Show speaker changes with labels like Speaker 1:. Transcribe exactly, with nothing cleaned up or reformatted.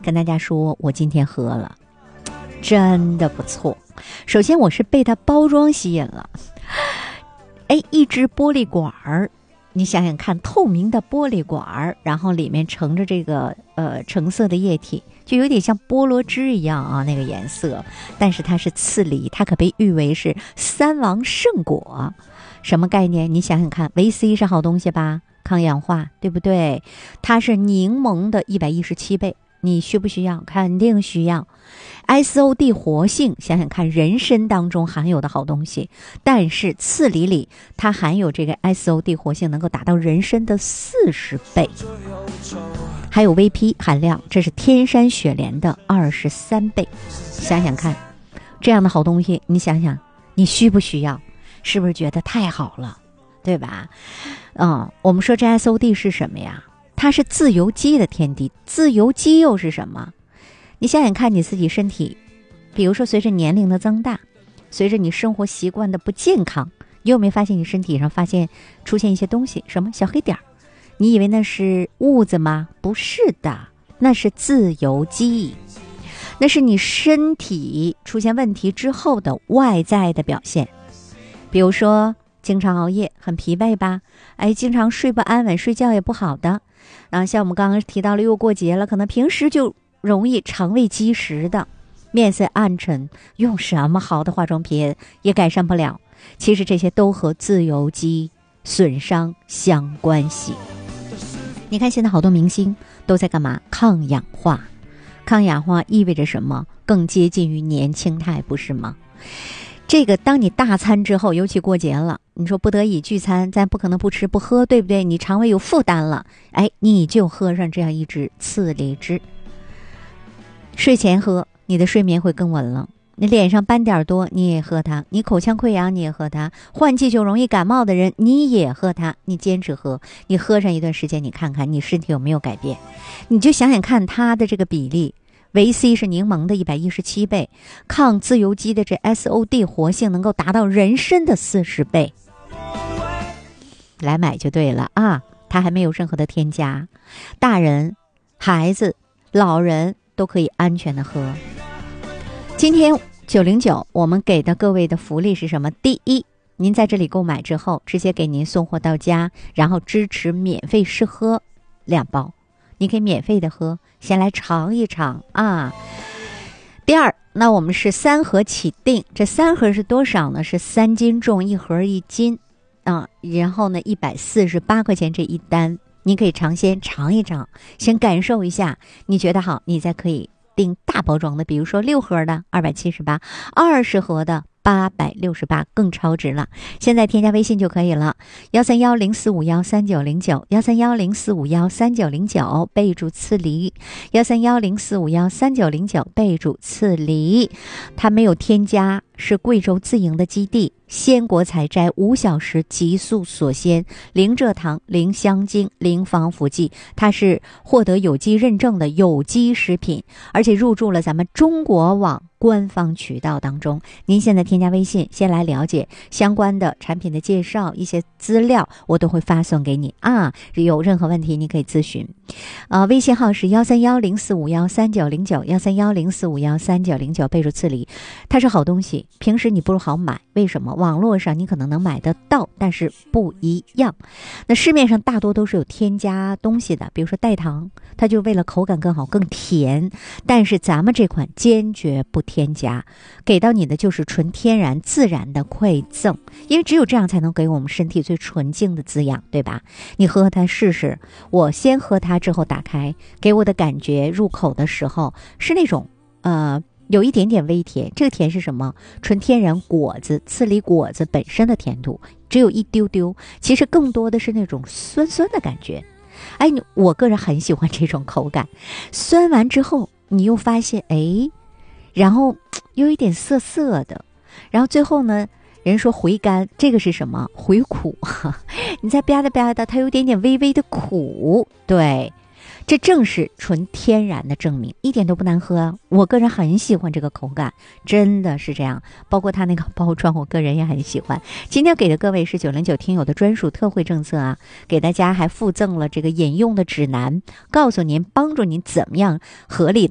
Speaker 1: 跟大家说，我今天喝了，真的不错。首先我是被它包装吸引了，哎，一只玻璃管儿，你想想看，透明的玻璃管儿，然后里面盛着这个呃橙色的液体，就有点像菠萝汁一样啊，那个颜色。但是它是刺梨，它可被誉为是三王圣果。什么概念？你想想看，维 C 是好东西吧，抗氧化，对不对？它是柠檬的一百一十七倍，你需不需要？肯定需要。S O D 活性，想想看，人参当中含有的好东西，但是刺梨里它含有这个 S O D 活性能够达到人参的四十倍，还有 V P 含量，这是天山雪莲的二十三倍。想想看，这样的好东西，你想想，你需不需要？是不是觉得太好了，对吧？嗯，我们说这 S O D 是什么呀？它是自由基的天敌。自由基又是什么？你想想看你自己身体，比如说随着年龄的增大，随着你生活习惯的不健康，你有没有发现你身体上发现出现一些东西，什么小黑点儿？你以为那是痦子吗？不是的，那是自由基，那是你身体出现问题之后的外在的表现。比如说经常熬夜，很疲惫吧？哎，经常睡不安稳，睡觉也不好的。然后像我们刚刚提到了，又过节了，可能平时就容易肠胃积食的，面色暗沉，用什么好的化妆品也改善不了。其实这些都和自由基损伤相关系。你看现在好多明星都在干嘛？抗氧化。抗氧化意味着什么？更接近于年轻态，不是吗？这个当你大餐之后，尤其过节了，你说不得已聚餐，咱不可能不吃不喝，对不对？你肠胃有负担了，哎，你就喝上这样一支刺梨汁。睡前喝，你的睡眠会更稳了。你脸上斑点多，你也喝它；你口腔溃疡，你也喝它；换季就容易感冒的人，你也喝它。你坚持喝，你喝上一段时间，你看看你身体有没有改变。你就想想看它的这个比例。维 C 是柠檬的一百一十七倍，抗自由基的这 S O D 活性能够达到人参的四十倍。来买就对了啊，它还没有任何的添加，大人、孩子、老人都可以安全的喝。今天九零九我们给的各位的福利是什么？第一，您在这里购买之后，直接给您送货到家，然后支持免费试喝两包。你可以免费的喝，先来尝一尝啊。第二，那我们是三盒起订，这三盒是多少呢？是三斤重，一盒一斤啊。然后呢，一百四十八块钱这一单，你可以尝鲜尝一尝，先感受一下，你觉得好，你再可以订大包装的，比如说六盒的二百七十八，二十盒的八百六十八，更超值了。现在添加微信就可以了，幺三幺零四五幺三九零九，幺三幺零四五幺三九零九，备注刺梨，幺三幺零四五幺三九零九，备注刺梨。它没有添加，是贵州自营的基地，鲜果采摘，五小时急速锁鲜，零蔗糖，零香精，零防腐剂，它是获得有机认证的有机食品，而且入驻了咱们中国网官方渠道当中。您现在添加微信，先来了解相关的产品的介绍，一些资料我都会发送给你啊。有任何问题你可以咨询，呃，微信号是幺三幺零四五幺三九零九，幺三幺零四五幺三九零九，备注刺梨。它是好东西，平时你不好买，为什么？网络上你可能能买得到，但是不一样。那市面上大多都是有添加东西的，比如说代糖，它就为了口感更好更甜，但是咱们这款坚决不添加，给到你的就是纯天然自然的馈赠，因为只有这样才能给我们身体最纯净的滋养，对吧？你喝它试试，我先喝它之后打开，给我的感觉入口的时候是那种呃有一点点微甜，这个甜是什么？纯天然果子，刺梨果子本身的甜度只有一丢丢，其实更多的是那种酸酸的感觉。哎，我个人很喜欢这种口感，酸完之后你又发现哎，然后又有一点涩涩的，然后最后呢，人说回甘，这个是什么？回苦，你再吧嗒吧嗒，它有点点微微的苦，对。这正是纯天然的证明，一点都不难喝啊！我个人很喜欢这个口感，真的是这样。包括它那个包装，我个人也很喜欢。今天给的各位是九零九听友的专属特惠政策啊，给大家还附赠了这个饮用的指南，告诉您帮助您怎么样合理的